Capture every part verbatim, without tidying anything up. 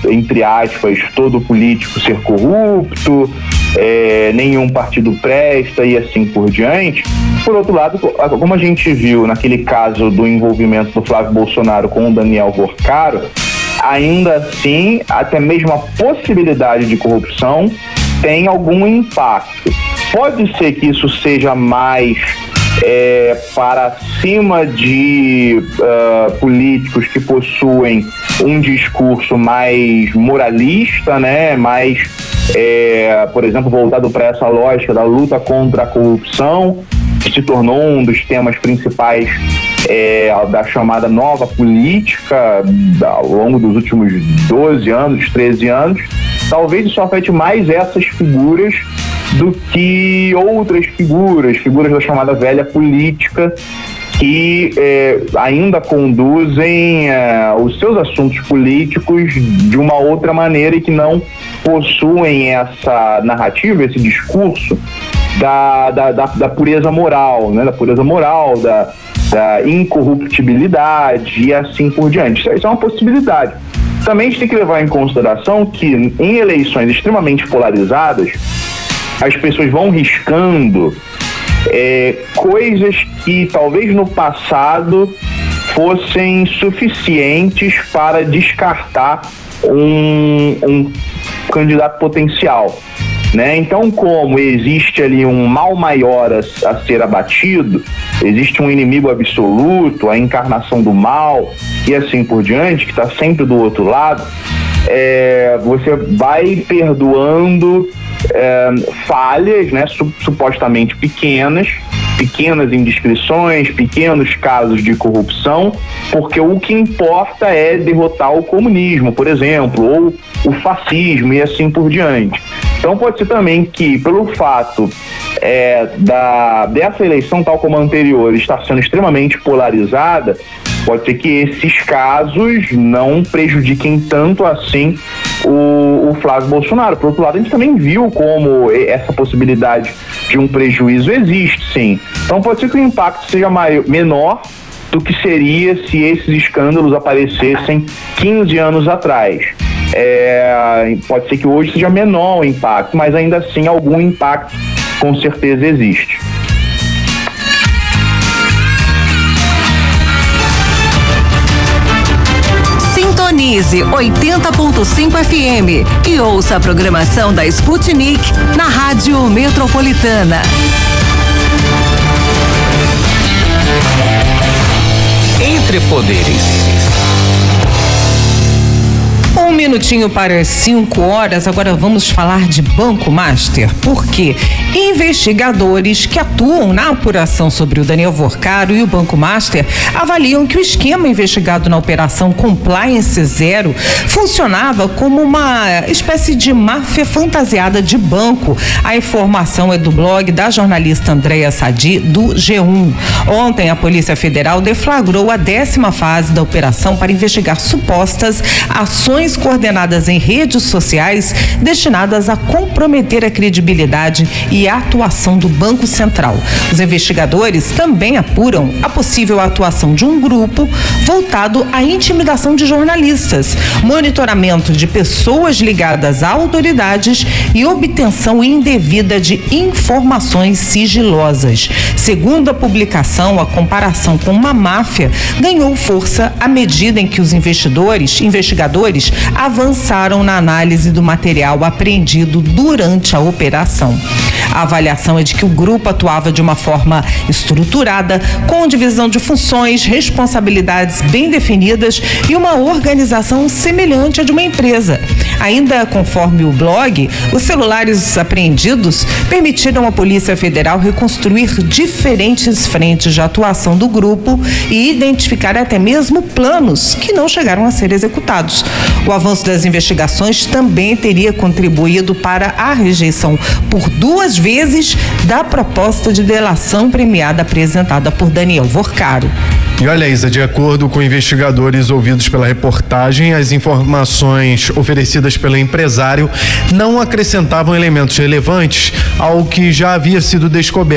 entre aspas, todo político ser corrupto, é, nenhum partido presta e assim por diante. Por outro lado, como a gente viu naquele caso do envolvimento do Flávio Bolsonaro com o Daniel Vorcaro, ainda assim, até mesmo a possibilidade de corrupção tem algum impacto. Pode ser que isso seja mais é, para cima de uh, políticos que possuem um discurso mais moralista, né? Mais, é, por exemplo, voltado para essa lógica da luta contra a corrupção, que se tornou um dos temas principais é, da chamada nova política ao longo dos últimos doze anos, treze anos. Talvez isso afete mais essas figuras do que outras figuras, figuras da chamada velha política, que é, ainda conduzem é, os seus assuntos políticos de uma outra maneira e que não possuem essa narrativa, esse discurso da, da, da, da pureza moral, né? da pureza moral, da, da incorruptibilidade e assim por diante. Isso é uma possibilidade. Também a gente tem que levar em consideração que em eleições extremamente polarizadas, as pessoas vão riscando é, coisas que talvez no passado fossem suficientes para descartar um, um candidato potencial, né? Então, como existe ali um mal maior a, a ser abatido, existe um inimigo absoluto, a encarnação do mal e assim por diante, que está sempre do outro lado, é, você vai perdoando É, falhas, né, su- supostamente pequenas, pequenas indiscrições, pequenos casos de corrupção, porque o que importa é derrotar o comunismo, por exemplo, ou o fascismo e assim por diante. Então pode ser também que, pelo fato é, da, dessa eleição, tal como a anterior, estar sendo extremamente polarizada, pode ser que esses casos não prejudiquem tanto assim o, o Flávio Bolsonaro. Por outro lado, a gente também viu como essa possibilidade de um prejuízo existe, sim. Então pode ser que o impacto seja maior, menor do que seria se esses escândalos aparecessem quinze anos atrás. É, pode ser que hoje seja menor o impacto, mas ainda assim algum impacto com certeza existe. Sintonize oitenta ponto cinco F M e ouça a programação da Sputnik na Rádio Metropolitana. Entre Poderes. Um minutinho para as cinco horas, agora vamos falar de Banco Master, porque investigadores que atuam na apuração sobre o Daniel Vorcaro e o Banco Master avaliam que o esquema investigado na Operação Compliance Zero funcionava como uma espécie de máfia fantasiada de banco. A informação é do blog da jornalista Andréa Sadi, do G um. Ontem, a Polícia Federal deflagrou a décima fase da operação para investigar supostas ações coordenadas em redes sociais destinadas a comprometer a credibilidade e a atuação do Banco Central. Os investigadores também apuram a possível atuação de um grupo voltado à intimidação de jornalistas, monitoramento de pessoas ligadas a autoridades e obtenção indevida de informações sigilosas. Segundo a publicação, a comparação com uma máfia ganhou força à medida em que os investidores, investigadores avançaram na análise do material apreendido durante a operação. A avaliação é de que o grupo atuava de uma forma estruturada, com divisão de funções, responsabilidades bem definidas e uma organização semelhante à de uma empresa. Ainda conforme o blog, os celulares apreendidos permitiram à Polícia Federal reconstruir diferentes frentes de atuação do grupo e identificar até mesmo planos que não chegaram a ser executados. O avanço das investigações também teria contribuído para a rejeição por duas vezes da proposta de delação premiada apresentada por Daniel Vorcaro. E olha, Isa, de acordo com investigadores ouvidos pela reportagem, as informações oferecidas pelo empresário não acrescentavam elementos relevantes ao que já havia sido descoberto.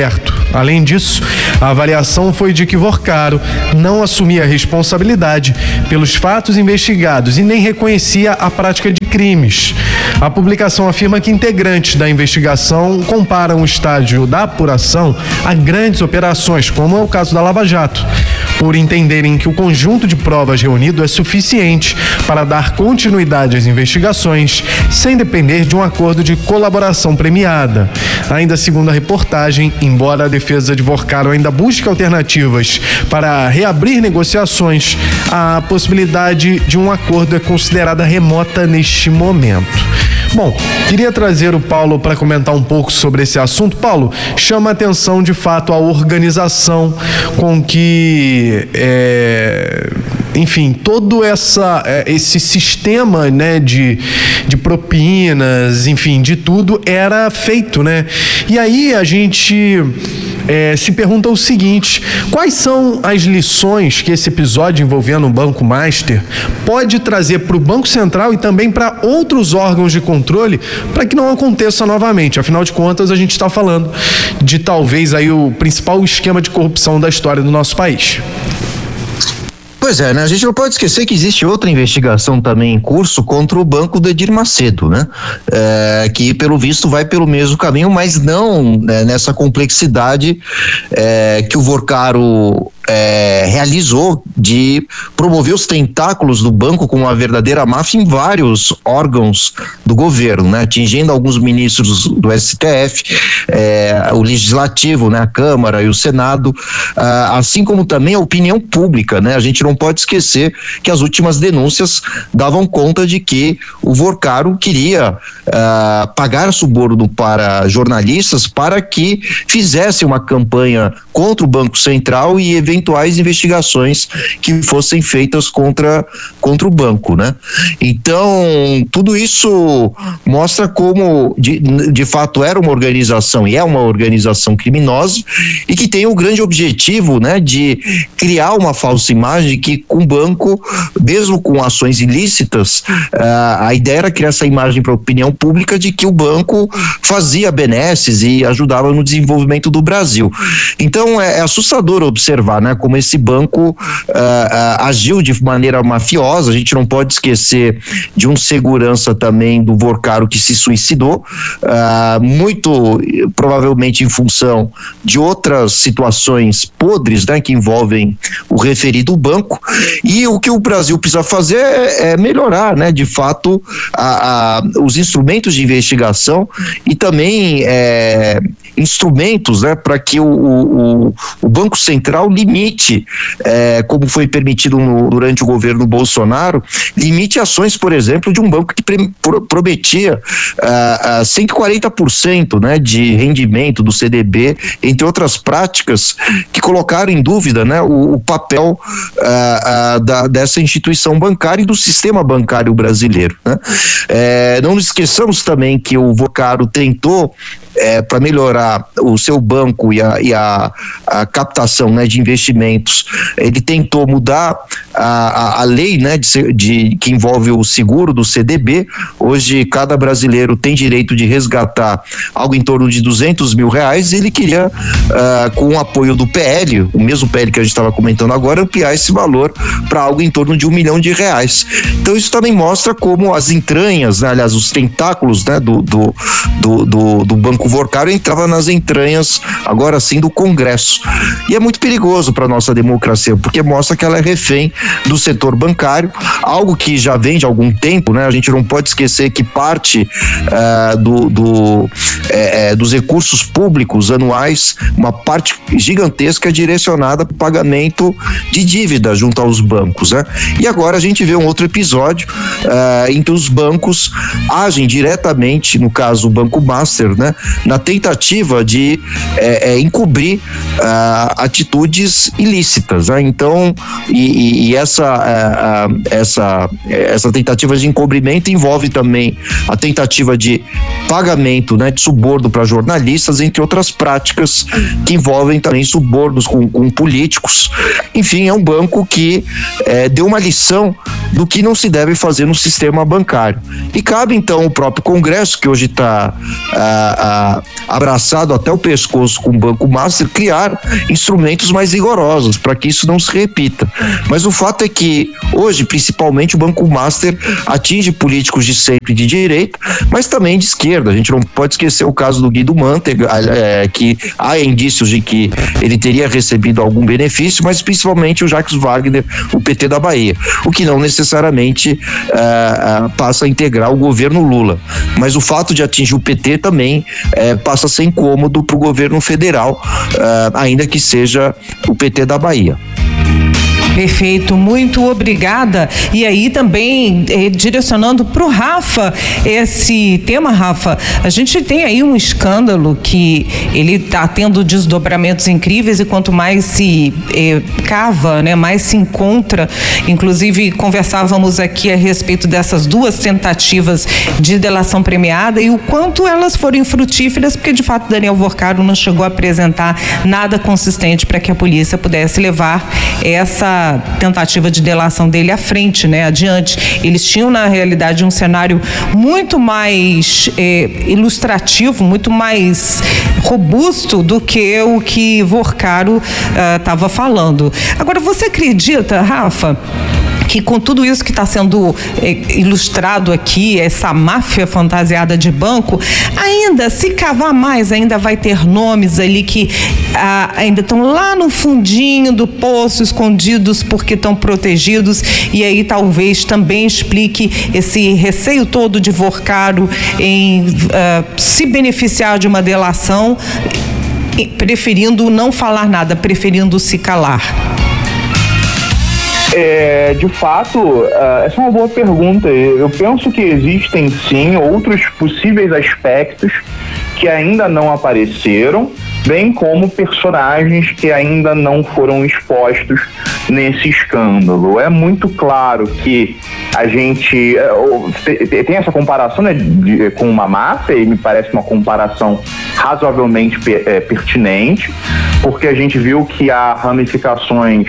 Além disso, a avaliação foi de que Vorcaro não assumia a responsabilidade pelos fatos investigados e nem reconhecia a prática de crimes. A publicação afirma que integrantes da investigação comparam o estágio da apuração a grandes operações, como é o caso da Lava Jato, por entenderem que o conjunto de provas reunido é suficiente para dar continuidade às investigações, sem depender de um acordo de colaboração premiada. Ainda segundo a reportagem, embora a defesa de Vorcaro ainda busque alternativas para reabrir negociações, a possibilidade de um acordo é considerada remota neste momento. Bom, queria trazer o Paulo para comentar um pouco sobre esse assunto. Paulo, chama a atenção de fato a organização com que, é, enfim, todo essa, esse sistema, né, de, de propinas, enfim, de tudo era feito, né? E aí a gente é, se pergunta o seguinte: quais são as lições que esse episódio envolvendo o Banco Master pode trazer para o Banco Central e também para outros órgãos de controle para que não aconteça novamente? Afinal de contas, a gente está falando de talvez aí o principal esquema de corrupção da história do nosso país. Pois é, né? A gente não pode esquecer que existe outra investigação também em curso contra o banco do Edir Macedo, né? É, que pelo visto vai pelo mesmo caminho, mas não, né, nessa complexidade é, que o Vorcaro É, realizou de promover os tentáculos do banco como uma verdadeira máfia em vários órgãos do governo, né? Atingindo alguns ministros do S T F, é, o Legislativo, né? A Câmara e o Senado, ah, assim como também a opinião pública, né? A gente não pode esquecer que as últimas denúncias davam conta de que o Vorcaro queria ah, pagar suborno para jornalistas para que fizessem uma campanha contra o Banco Central e eventualmente eventuais investigações que fossem feitas contra, contra o banco, né? Então, tudo isso mostra como de, de fato era uma organização e é uma organização criminosa e que tem o grande objetivo, né, de criar uma falsa imagem que com o banco, mesmo com ações ilícitas, uh, a ideia era criar essa imagem para a opinião pública de que o banco fazia benesses e ajudava no desenvolvimento do Brasil. Então, é, é assustador observar, né, como esse banco uh, uh, agiu de maneira mafiosa. A gente não pode esquecer de um segurança também do Vorcaro que se suicidou, uh, muito provavelmente em função de outras situações podres, né, que envolvem o referido banco. E o que o Brasil precisa fazer é, é melhorar, né, de fato, a, a, os instrumentos de investigação e também é, instrumentos, né, para que o, o, o Banco Central limite, é, como foi permitido no, durante o governo Bolsonaro, limite ações, por exemplo, de um banco que pre, pro, prometia uh, uh, cento e quarenta por cento, né, de rendimento do C D B, entre outras práticas que colocaram em dúvida, né, o, o papel uh, uh, da, dessa instituição bancária e do sistema bancário brasileiro, né? É, não nos esqueçamos também que o Vorcaro tentou, É, para melhorar o seu banco e a, e a, a captação, né, de investimentos, ele tentou mudar a, a, a lei, né, de, de, que envolve o seguro do C D B. Hoje cada brasileiro tem direito de resgatar algo em torno de duzentos mil reais. Ele queria, uh, com o apoio do P L, o mesmo P L que a gente estava comentando agora, ampliar esse valor para algo em torno de um milhão de reais. Então isso também mostra como as entranhas, né, aliás, os tentáculos, né, do, do, do, do, do banco Vorcaro entrava nas entranhas, agora sim, do Congresso. E é muito perigoso para a nossa democracia, porque mostra que ela é refém do setor bancário, algo que já vem de algum tempo, né? A gente não pode esquecer que parte uh, do, do, é, dos recursos públicos anuais, uma parte gigantesca é direcionada para o pagamento de dívida junto aos bancos, né? E agora a gente vê um outro episódio uh, em que os bancos agem diretamente, no caso o Banco Master, né, na tentativa de é, é, encobrir uh, atitudes ilícitas, né? Então, e, e essa, uh, uh, essa, essa tentativa de encobrimento envolve também a tentativa de pagamento, né, de suborno para jornalistas, entre outras práticas que envolvem também subornos com, com políticos. Enfim, é um banco que é, deu uma lição do que não se deve fazer no sistema bancário. E cabe então o próprio Congresso, que hoje está uh, uh, ah, abraçado até o pescoço com o Banco Master, criar instrumentos mais rigorosos para que isso não se repita. Mas o fato é que hoje, principalmente, o Banco Master atinge políticos de centro e de direita, mas também de esquerda. A gente não pode esquecer o caso do Guido Mantega, é, que há indícios de que ele teria recebido algum benefício, mas principalmente o Jacques Wagner, o P T da Bahia, o que não necessariamente uh, uh, passa a integrar o governo Lula. Mas o fato de atingir o P T também uh, passa a ser incômodo para o governo federal, uh, ainda que seja o P T da Bahia. Perfeito, muito obrigada. E aí também eh, direcionando para o Rafa esse tema, Rafa, a gente tem aí um escândalo que ele está tendo desdobramentos incríveis e quanto mais se eh, cava, né, mais se encontra. Inclusive conversávamos aqui a respeito dessas duas tentativas de delação premiada e o quanto elas foram infrutíferas, porque de fato Daniel Vorcaro não chegou a apresentar nada consistente para que a polícia pudesse levar essa tentativa de delação dele à frente, né, adiante. Eles tinham, na realidade, um cenário muito mais eh, ilustrativo, muito mais robusto do que o que Vorcaro estava uh, falando. Agora, você acredita, Rafa, que com tudo isso que está sendo eh, ilustrado aqui, essa máfia fantasiada de banco, ainda, se cavar mais, ainda vai ter nomes ali que ah, ainda estão lá no fundinho do poço, escondidos porque estão protegidos, e aí talvez também explique esse receio todo de Vorcaro em ah, se beneficiar de uma delação, preferindo não falar nada, preferindo se calar. É, de fato, uh, essa é uma boa pergunta. Eu penso que existem sim outros possíveis aspectos que ainda não apareceram, bem como personagens que ainda não foram expostos nesse escândalo. É muito claro que a gente uh, tem essa comparação, né, de, com uma máfia, e me parece uma comparação razoavelmente per, é, pertinente, porque a gente viu que há ramificações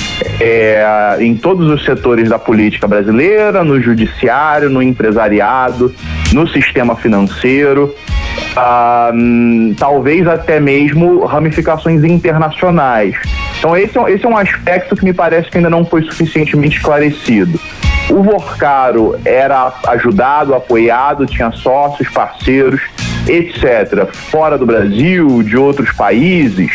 É, em todos os setores da política brasileira, no judiciário, no empresariado, no sistema financeiro, ah, talvez até mesmo ramificações internacionais. Então esse é, esse é um aspecto que me parece que ainda não foi suficientemente esclarecido. O Vorcaro era ajudado, apoiado, tinha sócios, parceiros, etcétera, fora do Brasil, de outros países.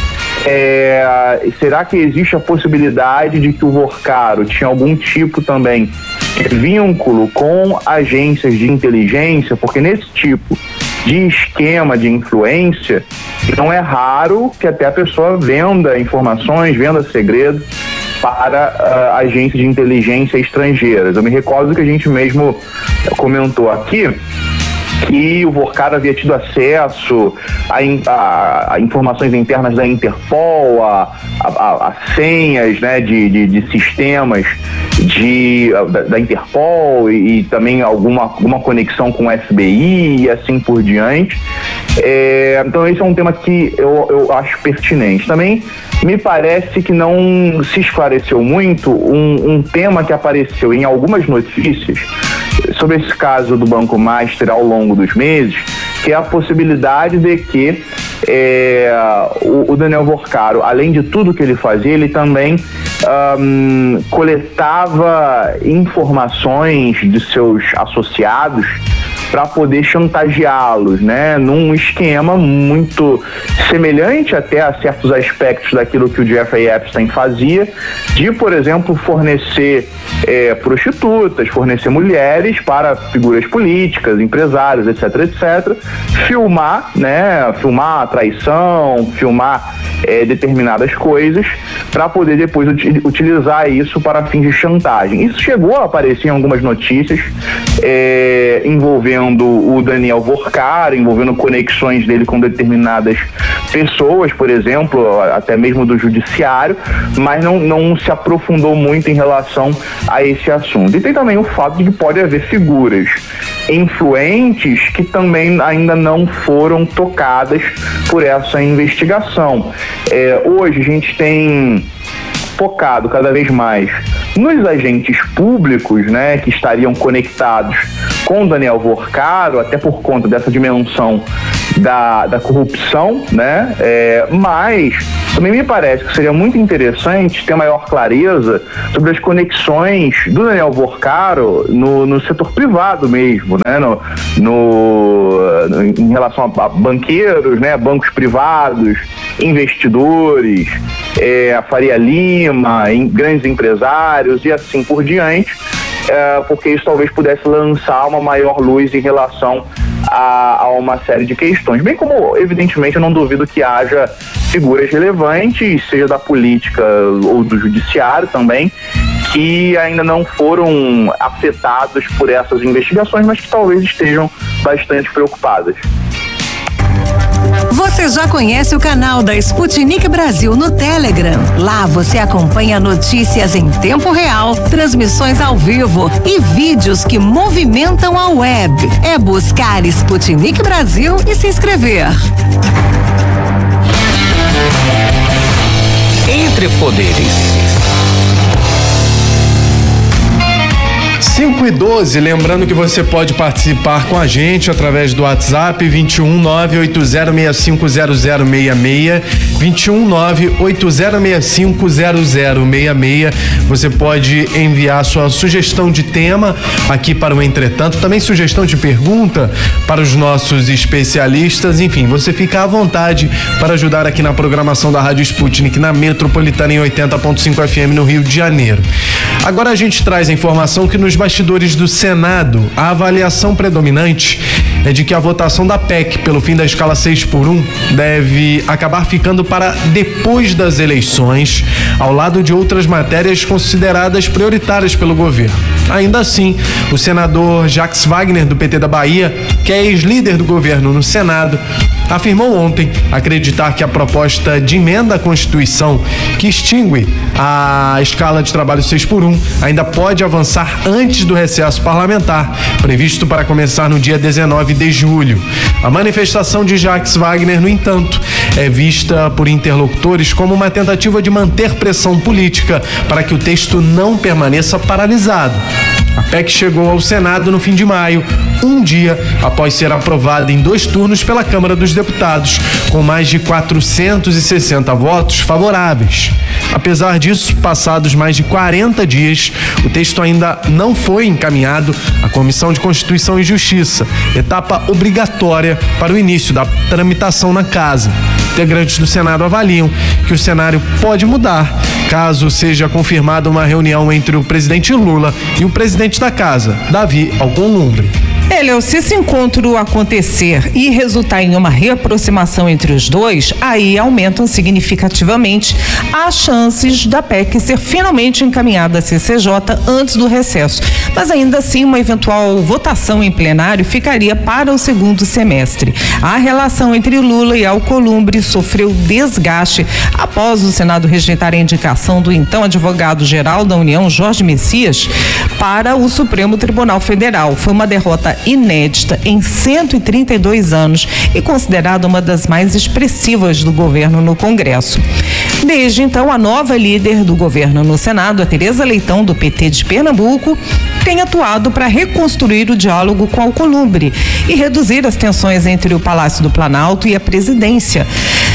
É, será que existe a possibilidade de que o Vorcaro tinha algum tipo também de vínculo com agências de inteligência? Porque nesse tipo de esquema de influência, não é raro que até a pessoa venda informações, venda segredos para uh, agências de inteligência estrangeiras. Eu me recordo que a gente mesmo comentou aqui que o Vorcaro havia tido acesso a, a, a informações internas da Interpol, a, a, a senhas, né, de, de, de sistemas de, da, da Interpol e, e também alguma, alguma conexão com o F B I e assim por diante. É, então esse é um tema que eu, eu acho pertinente. Também me parece que não se esclareceu muito um, um tema que apareceu em algumas notícias sobre esse caso do Banco Master ao longo dos meses, que é a possibilidade de que é, o, o Daniel Vorcaro, além de tudo que ele fazia, ele também um, coletava informações de seus associados para poder chantageá-los, né, num esquema muito semelhante até a certos aspectos daquilo que o Jeffrey Epstein fazia, de, por exemplo, fornecer é, prostitutas, fornecer mulheres para figuras políticas, empresários, etc, etcétera, filmar, né, filmar a traição, filmar é, determinadas coisas, para poder depois ut- utilizar isso para fins de chantagem. Isso chegou a aparecer em algumas notícias é, envolvendo o Daniel Vorcaro, envolvendo conexões dele com determinadas pessoas, por exemplo, até mesmo do judiciário, mas não, não se aprofundou muito em relação a esse assunto. E tem também o fato de que pode haver figuras influentes que também ainda não foram tocadas por essa investigação. É, hoje a gente tem focado cada vez mais nos agentes públicos, né, que estariam conectados com Daniel Vorcaro, até por conta dessa dimensão da, da corrupção, né? É, mas também me parece que seria muito interessante ter maior clareza sobre as conexões do Daniel Vorcaro no, no setor privado mesmo, né? No, no, no, em relação a, a banqueiros, né? Bancos privados, investidores, é, a Faria Lima, em, grandes empresários e assim por diante, é, porque isso talvez pudesse lançar uma maior luz em relação a, a uma série de questões. Bem como, evidentemente, eu não duvido que haja figuras relevantes, seja da política ou do judiciário também, que ainda não foram afetados por essas investigações, mas que talvez estejam bastante preocupadas. Você já conhece o canal da Sputnik Brasil no Telegram? Lá você acompanha notícias em tempo real, transmissões ao vivo e vídeos que movimentam a web. É buscar Sputnik Brasil e se inscrever. Entre Poderes. cinco e doze, lembrando que você pode participar com a gente através do WhatsApp vinte e um nove oito zero seis cinco zero zero seis seis, vinte e um nove oito zero seis cinco zero zero seis seis. Você pode enviar sua sugestão de tema aqui para o Entretanto, também sugestão de pergunta para os nossos especialistas, enfim, você fica à vontade para ajudar aqui na programação da Rádio Sputnik na Metropolitana em oitenta ponto cinco F M no Rio de Janeiro. Agora a gente traz a informação que nos bastidores do Senado, a avaliação predominante é de que a votação da P E C pelo fim da escala seis por um deve acabar ficando para depois das eleições, ao lado de outras matérias consideradas prioritárias pelo governo. Ainda assim, o senador Jacques Wagner, do P T da Bahia, que é ex-líder do governo no Senado, afirmou ontem acreditar que a proposta de emenda à Constituição que extingue a escala de trabalho seis por um ainda pode avançar antes do recesso parlamentar, previsto para começar no dia dezenove de julho. A manifestação de Jacques Wagner, no entanto, é vista por interlocutores como uma tentativa de manter pressão política para que o texto não permaneça paralisado. A P E C chegou ao Senado no fim de maio, um dia após ser aprovada em dois turnos pela Câmara dos Deputados, com mais de quatrocentos e sessenta votos favoráveis. Apesar disso, passados mais de quarenta dias, o texto ainda não foi encaminhado à Comissão de Constituição e Justiça, etapa obrigatória para o início da tramitação na Casa. Integrantes do Senado avaliam que o cenário pode mudar caso seja confirmada uma reunião entre o presidente Lula e o presidente da Casa, Davi Alcolumbre. Elio, se esse encontro acontecer e resultar em uma reaproximação entre os dois, aí aumentam significativamente as chances da P E C ser finalmente encaminhada à C C J antes do recesso. Mas ainda assim, uma eventual votação em plenário ficaria para o segundo semestre. A relação entre Lula e Alcolumbre sofreu desgaste após o Senado rejeitar a indicação do então advogado-geral da União, Jorge Messias, para o Supremo Tribunal Federal. Foi uma derrota inédita em cento e trinta e dois anos e considerada uma das mais expressivas do governo no Congresso. Desde então, a nova líder do governo no Senado, a Tereza Leitão, do P T de Pernambuco, tem atuado para reconstruir o diálogo com Alcolumbre e reduzir as tensões entre o Palácio do Planalto e a presidência.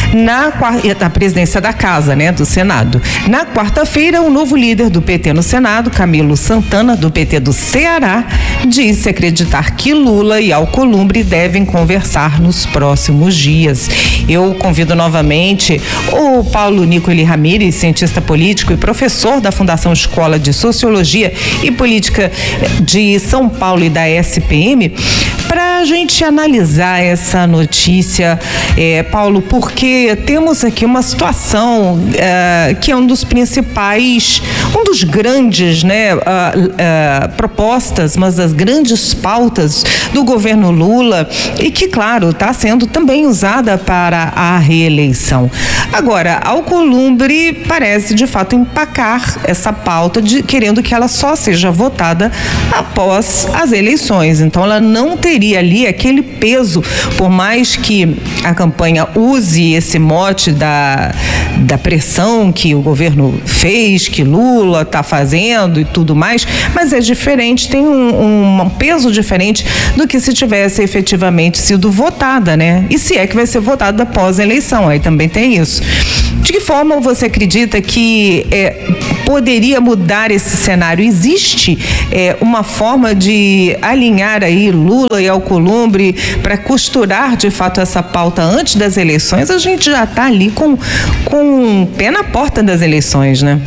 Na a presidência da Casa, né, do Senado. Na quarta-feira, o novo líder do P T no Senado, Camilo Santana, do P T do Ceará, disse acreditar que Lula e Alcolumbre devem conversar nos próximos dias. Eu convido novamente o Paulo Nicoli Ramires, cientista político e professor da Fundação Escola de Sociologia e Política de São Paulo e da S P M, para a gente analisar essa notícia, é, Paulo, porque temos aqui uma situação é, que é um dos principais, um dos grandes, né, uh, uh, propostas, mas das grandes pautas do governo Lula e que, claro, está sendo também usada para a reeleição. Agora, Alcolumbre parece de fato empacar essa pauta, de, querendo que ela só seja votada após as eleições. Então, ela não teria teria ali aquele peso, por mais que a campanha use esse mote da, da pressão que o governo fez, que Lula está fazendo e tudo mais, mas é diferente, tem um, um peso diferente do que se tivesse efetivamente sido votada, né? E se é que vai ser votada após a eleição, aí também tem isso. De que forma você acredita que é, poderia mudar esse cenário? Existe é, uma forma de alinhar aí Lula e Alcolumbre para costurar de fato essa pauta antes das eleições? A gente já está ali com, com o pé na porta das eleições, né?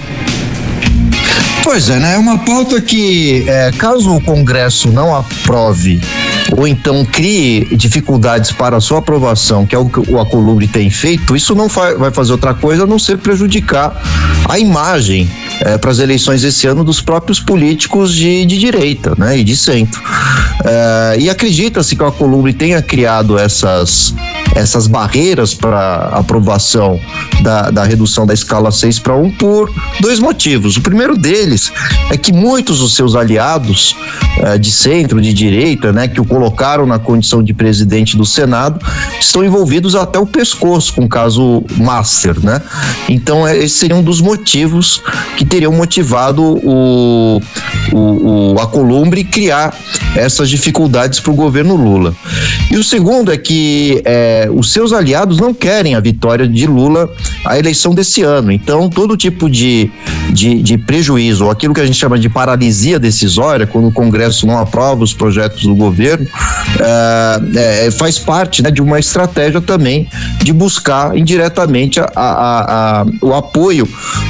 Pois é, né? É uma pauta que, é, caso o Congresso não aprove ou então crie dificuldades para a sua aprovação, que é o que o Alcolumbre tem feito, isso não fa- vai fazer outra coisa a não ser prejudicar a imagem é, para as eleições esse ano dos próprios políticos de, de direita, né, e de centro. É, e acredita-se que o Alcolumbre tenha criado essas essas barreiras para aprovação da, da redução da escala seis para um por dois motivos. O primeiro deles é que muitos dos seus aliados eh, de centro, de direita, né, que o colocaram na condição de presidente do Senado, estão envolvidos até o pescoço com o caso Master, né? Então esse seria um dos motivos que teriam motivado o, o, o Alcolumbre criar essas dificuldades para o governo Lula. E o segundo é que eh, os seus aliados não querem a vitória de Lula à eleição desse ano. Então, todo tipo de, de, de prejuízo, ou aquilo que a gente chama de paralisia decisória, quando o Congresso não aprova os projetos do governo, é, é, faz parte, né, de uma estratégia também de buscar indiretamente a, a, a, o apoio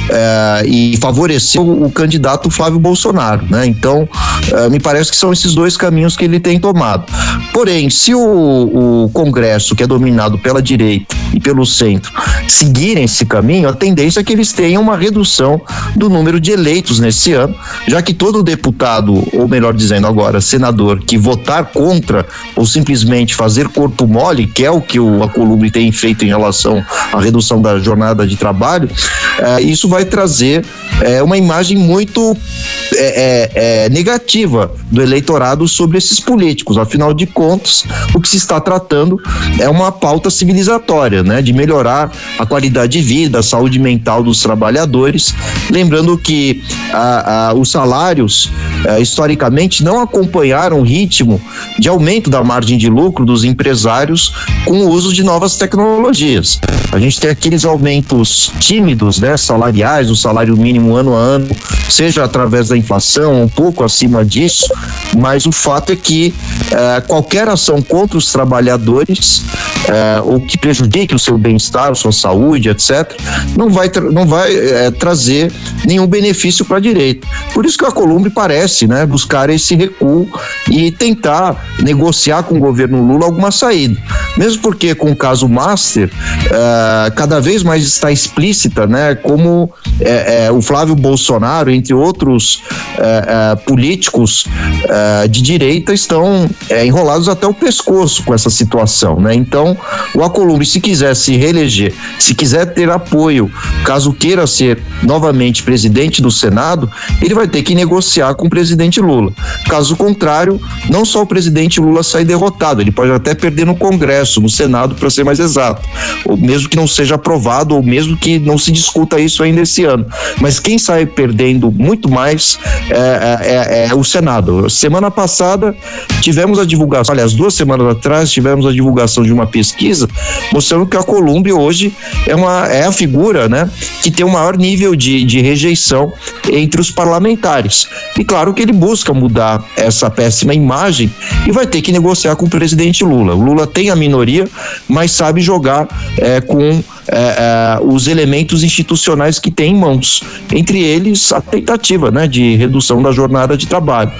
é, e favorecer o, o candidato Flávio Bolsonaro, né? Então, é, me parece que são esses dois caminhos que ele tem tomado. Porém, se o, o Congresso, que é dominado pela direita e pelo centro, seguirem esse caminho, a tendência é que eles tenham uma redução do número de eleitos nesse ano, já que todo deputado, ou melhor dizendo agora, senador, que votar contra ou simplesmente fazer corpo mole, que é o que o Alcolumbre tem feito em relação à redução da jornada de trabalho, eh, isso vai trazer eh, uma imagem muito eh, eh, negativa do eleitorado sobre esses políticos. Afinal de contas, o que se está tratando é uma pauta civilizatória, né, de melhorar a qualidade de vida, a saúde mental dos trabalhadores, lembrando que ah, ah, os salários ah, historicamente não acompanharam o ritmo de aumento da margem de lucro dos empresários com o uso de novas tecnologias. A gente tem aqueles aumentos tímidos, né, salariais, o salário mínimo ano a ano, seja através da inflação, um pouco acima disso, mas o fato é que eh, qualquer ação contra os trabalhadores eh, ou que prejudique o seu bem-estar, sua saúde, etcétera, não vai, tra- não vai eh, trazer nenhum benefício para a direita. Por isso que o Alcolumbre parece, né, buscar esse recuo e tentar negociar com o governo Lula alguma saída. Mesmo porque com o caso Master, eh, cada vez mais está explícita, né, como eh, eh, o Flávio Bolsonaro, entre outros eh, eh, políticos eh, de direita, estão eh, enrolados até o pescoço com essa situação, né? Então, o Alcolumbre, se quiser se reeleger, se quiser ter apoio, caso queira ser novamente presidente do Senado, ele vai ter que negociar com o presidente Lula. Caso contrário, não só o presidente Lula sai derrotado, ele pode até perder no Congresso, no Senado, para ser mais exato, ou mesmo que não seja aprovado, ou mesmo que não se discuta isso ainda esse ano. Mas quem sai perdendo muito mais é, é, é o Senado. Semana passada tivemos a divulgação, aliás, duas semanas atrás tivemos a divulgação de uma pesquisa mostrando que a Alcolumbre hoje é, uma, é a figura, né, que tem o maior nível de, de rejeição entre os parlamentares. E claro que ele busca mudar essa péssima imagem e vai ter que negociar com o presidente Lula. O Lula tem a minoria, mas sabe jogar é, com É, é, os elementos institucionais que tem em mãos, entre eles a tentativa, né, de redução da jornada de trabalho.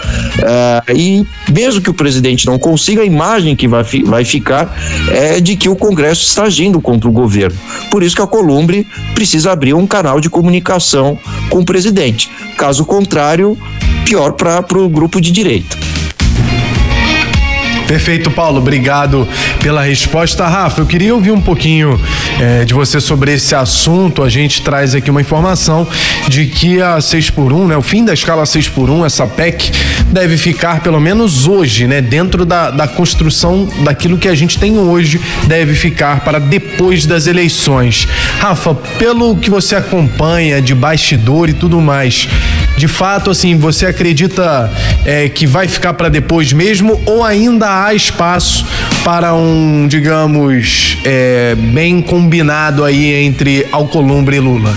É, e mesmo que o presidente não consiga, a imagem que vai, vai ficar é de que o Congresso está agindo contra o governo. Por isso que a Alcolumbre precisa abrir um canal de comunicação com o presidente. Caso contrário, pior para o grupo de direita. Perfeito, Paulo. Obrigado pela resposta. Rafa, eu queria ouvir um pouquinho eh, de você sobre esse assunto. A gente traz aqui uma informação de que a seis por um, né, o fim da escala seis por um, essa P E C, deve ficar pelo menos hoje, né, dentro da, da construção daquilo que a gente tem hoje, deve ficar para depois das eleições. Rafa, pelo que você acompanha de bastidor e tudo mais, de fato, assim, você acredita é, que vai ficar para depois mesmo ou ainda há espaço para um, digamos, é, bem combinado aí entre Alcolumbre e Lula?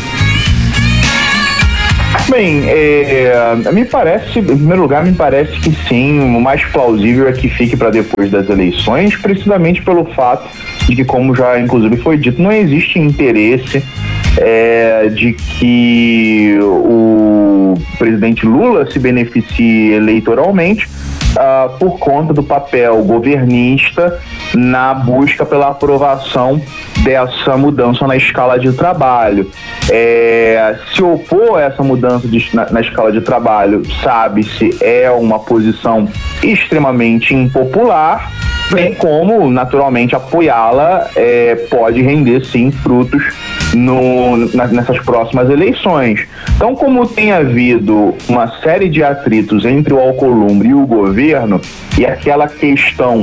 Bem, é, me parece, em primeiro lugar, me parece que sim, o mais plausível é que fique para depois das eleições, precisamente pelo fato de que, como já inclusive foi dito, não existe interesse é, de que o presidente Lula se beneficie eleitoralmente uh, por conta do papel governista na busca pela aprovação dessa mudança na escala de trabalho. É, se opor a essa mudança de, na, na escala de trabalho, sabe-se, é uma posição extremamente impopular, bem como, naturalmente, apoiá-la é, pode render, sim, frutos no, na, nessas próximas eleições. Então, como tem havido uma série de atritos entre o Alcolumbre e o governo, e aquela questão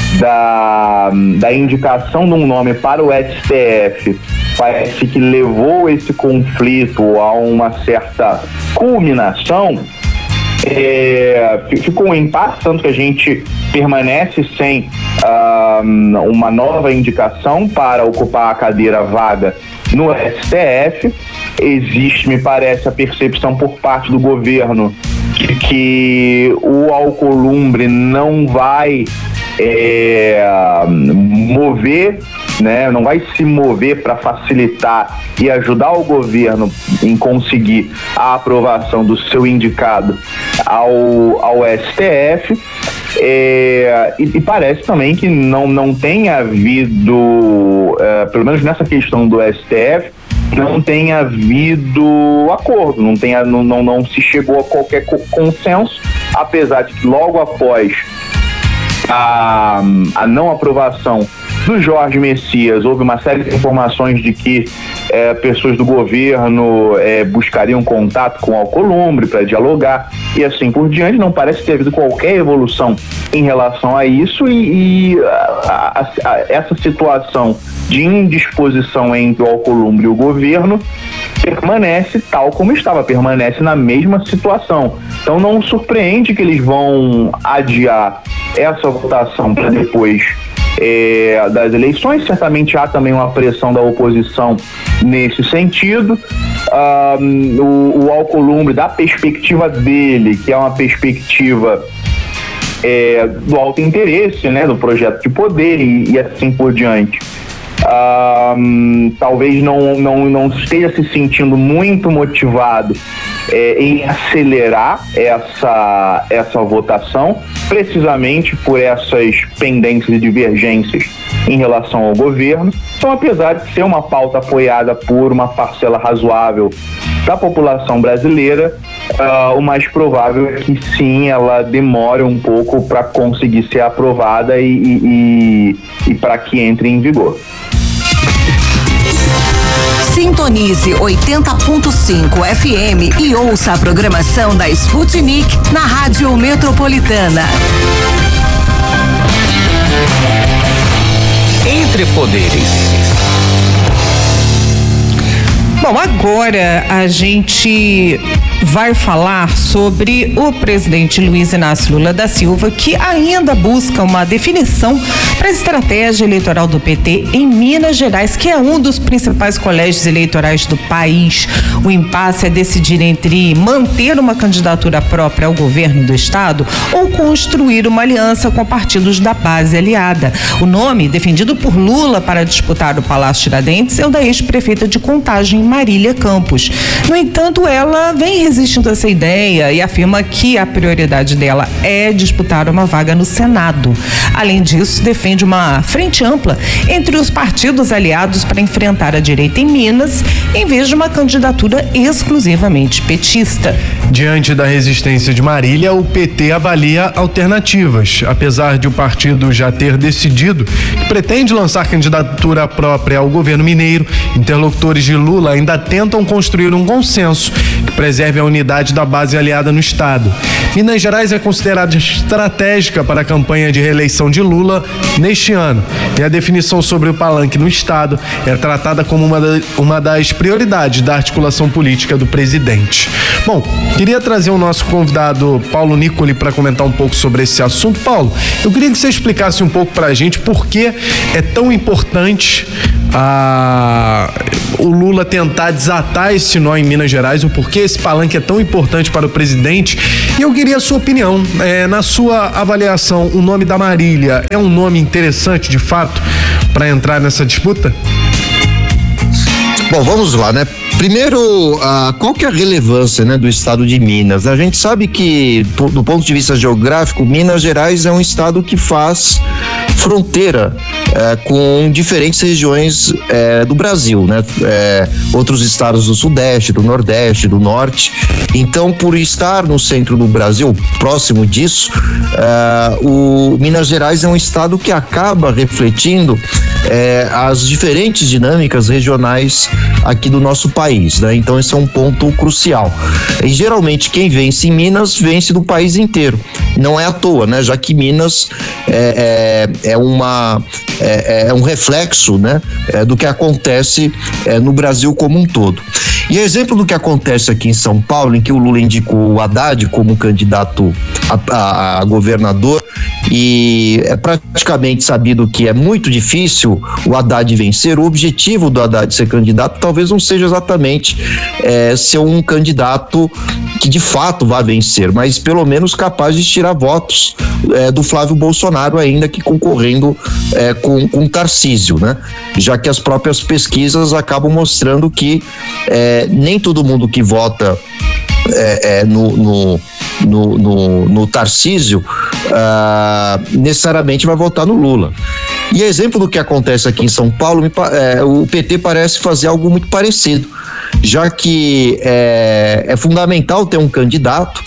da, da indicação de um nome para o S T F parece que levou esse conflito a uma certa culminação, é, ficou um impasse, tanto que a gente permanece sem uh, uma nova indicação para ocupar a cadeira vaga no S T F. Existe, me parece, a percepção por parte do governo que, que o Alcolumbre não vai é, mover, né, não vai se mover para facilitar e ajudar o governo em conseguir a aprovação do seu indicado ao, ao S T F. É, e, e parece também que não, não tem havido, é, pelo menos nessa questão do S T F, não tem havido acordo, não, tem, não, não, não se chegou a qualquer consenso, apesar de que logo após a, a não aprovação do Jorge Messias, houve uma série de informações de que é, pessoas do governo é, buscariam contato com o Alcolumbre para dialogar e assim por diante. Não parece ter havido qualquer evolução em relação a isso, e, e a, a, a, essa situação de indisposição entre o Alcolumbre e o governo permanece tal como estava, permanece na mesma situação. Então não surpreende que eles vão adiar essa votação para depois É, das eleições. Certamente há também uma pressão da oposição nesse sentido. Um, o, o Alcolumbre, da perspectiva dele, que é uma perspectiva é, do alto interesse, né, do projeto de poder e, e assim por diante, um, talvez não, não, não esteja se sentindo muito motivado é, em acelerar essa, essa votação, precisamente por essas pendências e divergências em relação ao governo. Então, apesar de ser uma pauta apoiada por uma parcela razoável da população brasileira, uh, o mais provável é que sim, ela demore um pouco para conseguir ser aprovada e, e, e, e para que entre em vigor. Sintonize oitenta ponto cinco F M e ouça a programação da Sputnik na Rádio Metropolitana. Entre Poderes. Bom, agora a gente vai falar sobre o presidente Luiz Inácio Lula da Silva, que ainda busca uma definição para a estratégia eleitoral do P T em Minas Gerais, que é um dos principais colégios eleitorais do país. O impasse é decidir entre manter uma candidatura própria ao governo do estado ou construir uma aliança com partidos da base aliada. O nome defendido por Lula para disputar o Palácio Tiradentes é o da ex-prefeita de Contagem, Marília Campos. No entanto, ela vem resistindo a essa ideia e afirma que a prioridade dela é disputar uma vaga no Senado. Além disso, defende uma frente ampla entre os partidos aliados para enfrentar a direita em Minas, em vez de uma candidatura exclusivamente petista. Diante da resistência de Marília, o P T avalia alternativas. Apesar de o partido já ter decidido que pretende lançar candidatura própria ao governo mineiro, interlocutores de Lula ainda tentam construir um consenso que preserve a unidade da base aliada no estado. Minas Gerais é considerada estratégica para a campanha de reeleição de Lula neste ano, e a definição sobre o palanque no estado é tratada como uma, da, uma das prioridades da articulação política do presidente. Bom, queria trazer o nosso convidado Paulo Nicoli para comentar um pouco sobre esse assunto. Paulo, eu queria que você explicasse um pouco para a gente por que é tão importante a, o Lula tentar desatar esse nó em Minas Gerais, o porquê esse palanque é tão importante para o presidente. E eu queria a sua opinião, é, na sua avaliação, o nome da Marília é um nome interessante de fato para entrar nessa disputa? Bom, vamos lá, né? Primeiro, uh, qual que é a relevância, né, do estado de Minas? A gente sabe que, do ponto de vista geográfico, Minas Gerais é um estado que faz fronteira eh, com diferentes regiões eh, do Brasil, né? Eh, outros estados do Sudeste, do Nordeste, do Norte. Então, por estar no centro do Brasil, próximo disso, eh, o Minas Gerais é um estado que acaba refletindo eh, as diferentes dinâmicas regionais aqui do nosso país, né? Então, esse é um ponto crucial. E geralmente quem vence em Minas vence do país inteiro. Não é à toa, né? Já que Minas é, é, é uma é, é um reflexo, né, é, do que acontece é, no Brasil como um todo. E exemplo do que acontece aqui em São Paulo, em que o Lula indicou o Haddad como candidato a, a, a governador, e é praticamente sabido que é muito difícil o Haddad vencer. O objetivo do Haddad ser candidato talvez não seja exatamente é, ser um candidato que de fato vá vencer, mas pelo menos capaz de tirar votos é, do Flávio Bolsonaro, ainda que concorrendo é, com, com Tarcísio, né? Já que as próprias pesquisas acabam mostrando que é, nem todo mundo que vota é, é, no, no No, no, no Tarcísio, uh, necessariamente vai votar no Lula. E exemplo do que acontece aqui em São Paulo, me, é, o P T parece fazer algo muito parecido, já que é, é fundamental ter um candidato,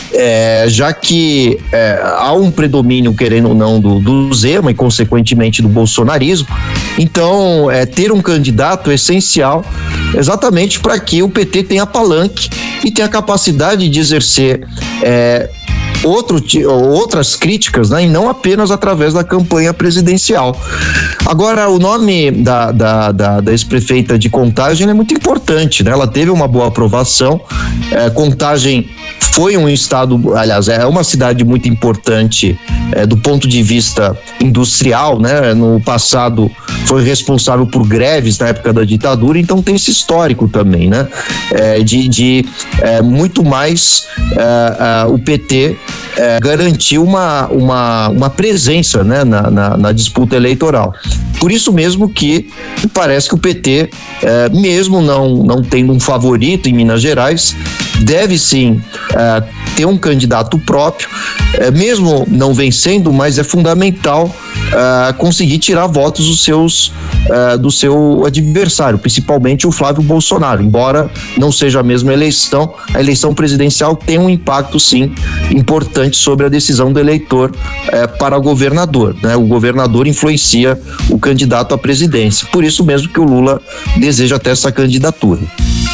é, já que é, há um predomínio, querendo ou não, do, do Zema e consequentemente do bolsonarismo. Então, é, ter um candidato é essencial exatamente para que o P T tenha palanque e tenha capacidade de exercer é, outro, outras críticas, né, e não apenas através da campanha presidencial. Agora, o nome da, da, da, da ex-prefeita de Contagem é muito importante, né? Ela teve uma boa aprovação. É, Contagem foi um estado, aliás, é uma cidade muito importante é, do ponto de vista industrial, né? No passado foi responsável por greves na época da ditadura, então tem esse histórico também, né? É, de de é, muito mais é, é, o P T é, garantiu uma, uma, uma presença, né? na, na, na disputa eleitoral. Por isso mesmo que parece que o P T, é, mesmo não, não tendo um favorito em Minas Gerais, deve sim é, ter um candidato próprio, é, mesmo não vencendo, mas é fundamental é, conseguir tirar votos dos seus, é, do seu adversário, principalmente o Flávio Bolsonaro. Embora não seja a mesma eleição, a eleição presidencial tem um impacto sim importante sobre a decisão do eleitor é, para governador, né? O governador influencia o candidato à presidência, por isso mesmo que o Lula deseja ter essa candidatura.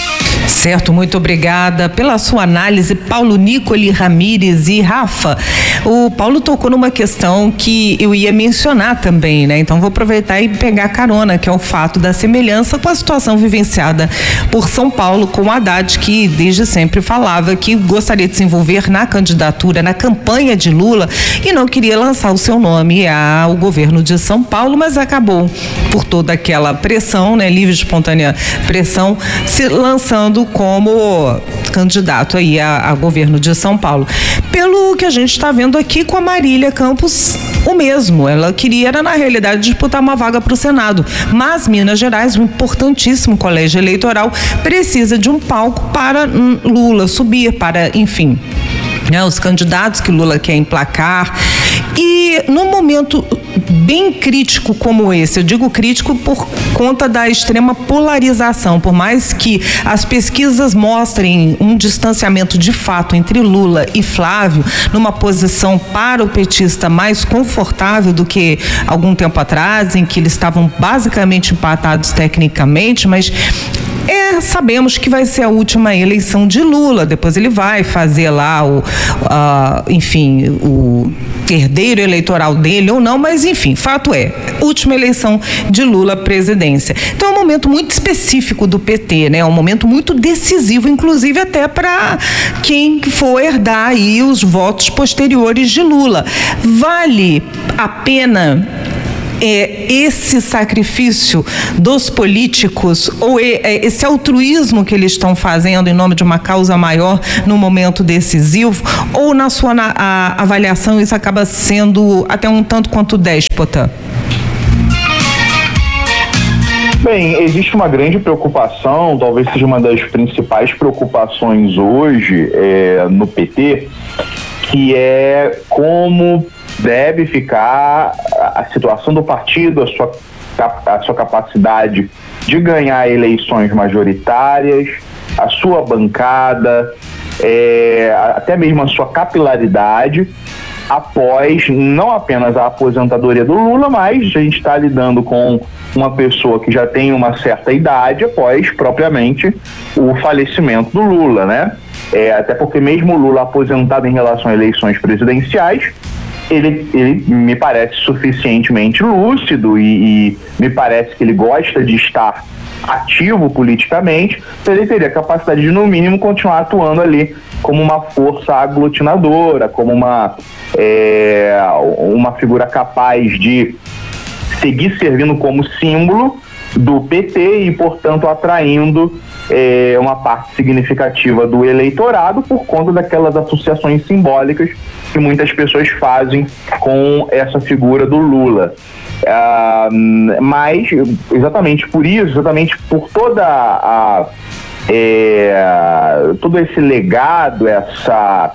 Certo, muito obrigada pela sua análise, Paulo Nicoli Ramires. E Rafa, o Paulo tocou numa questão que eu ia mencionar também, né? Então vou aproveitar e pegar carona, que é o fato da semelhança com a situação vivenciada por São Paulo com o Haddad, que desde sempre falava que gostaria de se envolver na candidatura, na campanha de Lula, e não queria lançar o seu nome ao governo de São Paulo, mas acabou, por toda aquela pressão, né, livre e espontânea pressão, se lançando lançando como candidato aí a, a governo de São Paulo. Pelo que a gente está vendo aqui com a Marília Campos, o mesmo. Ela queria, era, na realidade, disputar uma vaga para o Senado. Mas Minas Gerais, um importantíssimo colégio eleitoral, precisa de um palco para hum, Lula subir, para, enfim, né, os candidatos que Lula quer emplacar. E num momento bem crítico como esse, eu digo crítico por conta da extrema polarização, por mais que as pesquisas mostrem um distanciamento de fato entre Lula e Flávio, numa posição para o petista mais confortável do que algum tempo atrás, em que eles estavam basicamente empatados tecnicamente, mas É, sabemos que vai ser a última eleição de Lula, depois ele vai fazer lá o, uh, enfim, o herdeiro eleitoral dele ou não, mas enfim, fato é, última eleição de Lula à presidência. Então é um momento muito específico do P T, né? É um momento muito decisivo, inclusive até para quem for herdar aí os votos posteriores de Lula. Vale a pena É, esse sacrifício dos políticos ou é, esse altruísmo que eles estão fazendo em nome de uma causa maior no momento decisivo, ou na sua na, a, avaliação isso acaba sendo até um tanto quanto déspota? Bem, existe uma grande preocupação, talvez seja uma das principais preocupações hoje é, no P T, que é como deve ficar a situação do partido, a sua, a sua capacidade de ganhar eleições majoritárias, a sua bancada, é, até mesmo a sua capilaridade, após não apenas a aposentadoria do Lula, mas a gente está lidando com uma pessoa que já tem uma certa idade após propriamente o falecimento do Lula, né? É, até porque mesmo o Lula aposentado em relação a eleições presidenciais, Ele, ele me parece suficientemente lúcido e, e me parece que ele gosta de estar ativo politicamente, então ele teria a capacidade de, no mínimo, continuar atuando ali como uma força aglutinadora, como uma, é, uma figura capaz de seguir servindo como símbolo do P T e, portanto, atraindo é, uma parte significativa do eleitorado por conta daquelas associações simbólicas que muitas pessoas fazem com essa figura do Lula. Ah, mas, exatamente por isso, exatamente por toda a, é, todo esse legado, essa,